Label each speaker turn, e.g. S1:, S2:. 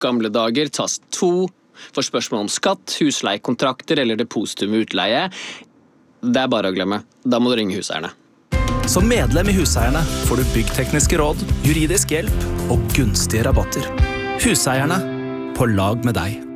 S1: gamle dager, tast 2. For spørsmål om skatt, husleiekontrakter eller depositum utleie, det bare å glemme. Da må du ringe Huseierne.
S2: Som medlem i Huseierne får du byggtekniske råd, juridisk hjelp og gunstige rabatter. Huseierne, på lag med deg.